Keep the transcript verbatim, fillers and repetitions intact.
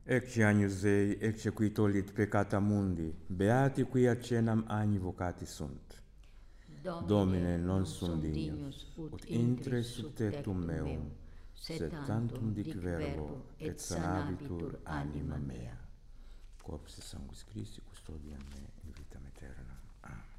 Ecce agnus Dei, ecce qui tollit peccata mundi, beati qui accenam agni vocati sunt. Domine, non sum dignus, ut intre sub tectum meum, sed tantum dic verbo, et sanabitur anima mea. Corpus et sanguis Christi custodiam me in vitam aeternam. Amen.